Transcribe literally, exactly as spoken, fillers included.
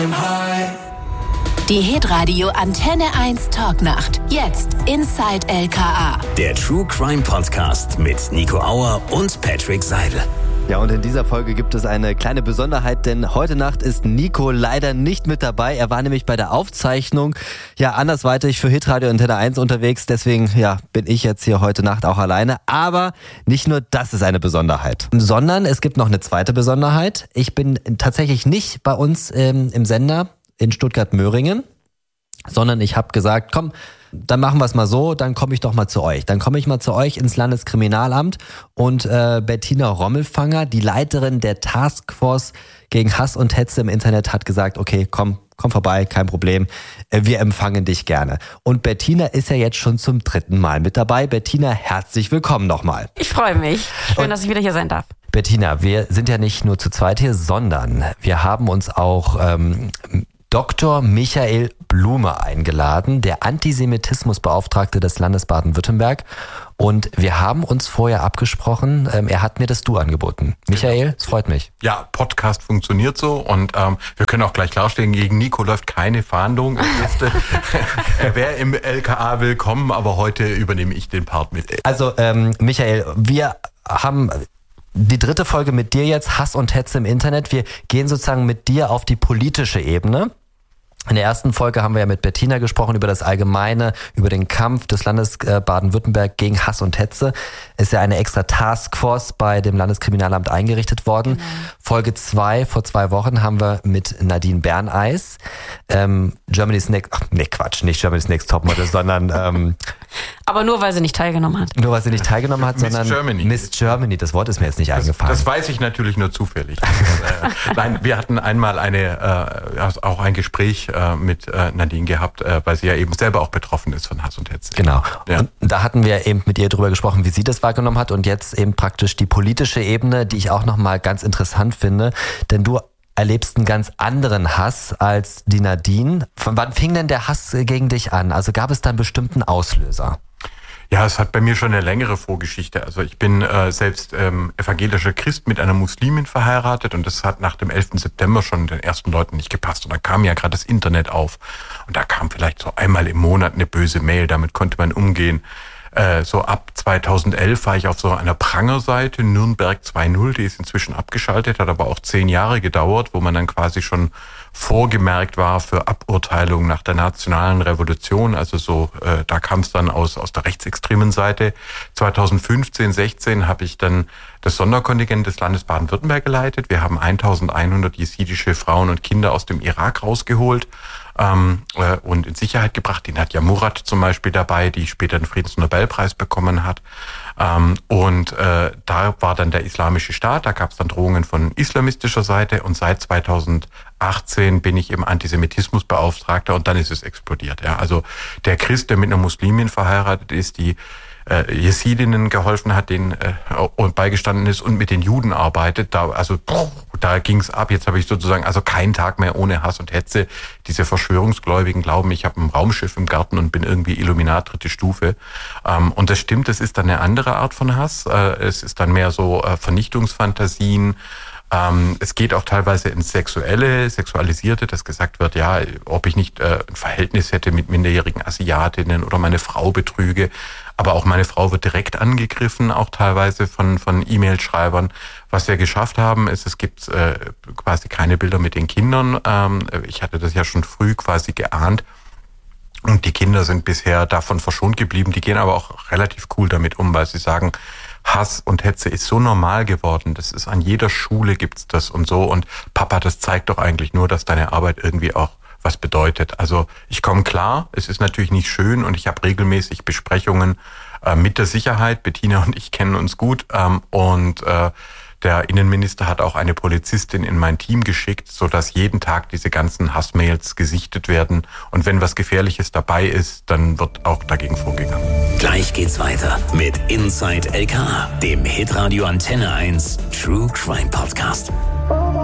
Die Hitradio Antenne eins Talknacht. Jetzt Inside L K A. Der True Crime Podcast mit Nico Auer und Patrick Seidel. Ja, und in dieser Folge gibt es eine kleine Besonderheit, denn heute Nacht ist Nico leider nicht mit dabei. Er war nämlich bei der Aufzeichnung ja andersweitig für Hitradio Antenne eins unterwegs. Deswegen ja, bin ich jetzt hier heute Nacht auch alleine. Aber nicht nur das ist eine Besonderheit, sondern es gibt noch eine zweite Besonderheit. Ich bin tatsächlich nicht bei uns ähm, im Sender in Stuttgart-Möhringen, sondern ich habe gesagt, komm, dann machen wir es mal so, dann komme ich doch mal zu euch. Dann komme ich mal zu euch ins Landeskriminalamt und äh, Bettina Rommelfanger, die Leiterin der Taskforce gegen Hass und Hetze im Internet, hat gesagt, okay, komm, komm vorbei, kein Problem, äh, wir empfangen dich gerne. Und Bettina ist ja jetzt schon zum dritten Mal mit dabei. Bettina, herzlich willkommen nochmal. Ich freue mich. Schön, und dass ich wieder hier sein darf. Bettina, wir sind ja nicht nur zu zweit hier, sondern wir haben uns auch ähm, Doktor Michael Blume eingeladen, der Antisemitismusbeauftragte des Landes Baden-Württemberg. Und wir haben uns vorher abgesprochen, ähm, er hat mir das Du angeboten. Michael, es freut mich. Ja, Podcast funktioniert so und ähm, wir können auch gleich klarstellen, gegen Nico läuft keine Fahndung. Er wäre im L K A willkommen, aber heute übernehme ich den Part mit. Also ähm, Michael, wir haben die dritte Folge mit dir jetzt, Hass und Hetze im Internet. Wir gehen sozusagen mit dir auf die politische Ebene. In der ersten Folge haben wir ja mit Bettina gesprochen über das Allgemeine, über den Kampf des Landes Baden-Württemberg gegen Hass und Hetze. Ist ja eine extra Taskforce bei dem Landeskriminalamt eingerichtet worden. Genau. Folge zwei, vor zwei Wochen, haben wir mit Nadine Berneis, ähm, Germany's Next, ach nee, Quatsch, nicht Germany's Next Topmodel, sondern ähm, aber nur, weil sie nicht teilgenommen hat. Nur, weil sie nicht teilgenommen hat, Miss sondern Germany. Miss Germany, das Wort ist mir jetzt nicht das, eingefallen. Das weiß ich natürlich nur zufällig. äh, nein, wir hatten einmal eine, äh, auch ein Gespräch äh, mit äh, Nadine gehabt, äh, weil sie ja eben selber auch betroffen ist von Hass und Hetze. Genau. Ja. Und da hatten wir eben mit ihr drüber gesprochen, wie sie das wahrgenommen hat und jetzt eben praktisch die politische Ebene, die ich auch nochmal ganz interessant finde, denn du erlebst einen ganz anderen Hass als die Nadine. Von wann fing denn der Hass gegen dich an? Also gab es da einen bestimmten Auslöser? Ja, es hat bei mir schon eine längere Vorgeschichte. Also ich bin äh, selbst ähm, evangelischer Christ mit einer Muslimin verheiratet und das hat nach dem elften September schon den ersten Leuten nicht gepasst. Und dann kam ja gerade das Internet auf und da kam vielleicht so einmal im Monat eine böse Mail, damit konnte man umgehen. Äh, so ab zweitausendelf war ich auf so einer Prangerseite, Nürnberg zwei null, die ist inzwischen abgeschaltet, hat aber auch zehn Jahre gedauert, wo man dann quasi schon vorgemerkt war für Aburteilung nach der nationalen Revolution. Also so, äh, da kam es dann aus aus der rechtsextremen Seite. zweitausendfünfzehn, sechzehn habe ich dann das Sonderkontingent des Landes Baden-Württemberg geleitet. Wir haben eintausendeinhundert jesidische Frauen und Kinder aus dem Irak rausgeholt ähm, äh, und in Sicherheit gebracht. Die Nadja Murad zum Beispiel dabei, die später den Friedensnobelpreis bekommen hat. Ähm, und äh, da war dann der Islamische Staat, da gab es dann Drohungen von islamistischer Seite und seit zweitausendachtzehn bin ich im Antisemitismusbeauftragter und dann ist es explodiert. Ja. Also der Christ, der mit einer Muslimin verheiratet ist, die äh, Jesidinnen geholfen hat, denen äh, und beigestanden ist und mit den Juden arbeitet, da also da ging's ab. Jetzt habe ich sozusagen also keinen Tag mehr ohne Hass und Hetze. Diese Verschwörungsgläubigen glauben, ich habe ein Raumschiff im Garten und bin irgendwie Illuminat dritte Stufe. Ähm, und das stimmt, das ist dann eine andere Art von Hass. Äh, es ist dann mehr so äh, Vernichtungsfantasien. Ähm, es geht auch teilweise ins Sexuelle, Sexualisierte, dass gesagt wird, ja, ob ich nicht äh, ein Verhältnis hätte mit minderjährigen Asiatinnen oder meine Frau betrüge. Aber auch meine Frau wird direkt angegriffen, auch teilweise von von E-Mail-Schreibern. Was wir geschafft haben, ist, es gibt äh, quasi keine Bilder mit den Kindern. Ähm, ich hatte das ja schon früh quasi geahnt. Und die Kinder sind bisher davon verschont geblieben. Die gehen aber auch relativ cool damit um, weil sie sagen, Hass und Hetze ist so normal geworden. Das ist an jeder Schule gibt's das und so. Und Papa, das zeigt doch eigentlich nur, dass deine Arbeit irgendwie auch was bedeutet. Also ich komme klar, es ist natürlich nicht schön und ich habe regelmäßig Besprechungen äh, mit der Sicherheit. Bettina und ich kennen uns gut ähm, und äh, der Innenminister hat auch eine Polizistin in mein Team geschickt, sodass jeden Tag diese ganzen Hassmails gesichtet werden. Und wenn was Gefährliches dabei ist, dann wird auch dagegen vorgegangen. Gleich geht's weiter mit Inside L K A, dem Hitradio Antenne eins True Crime Podcast.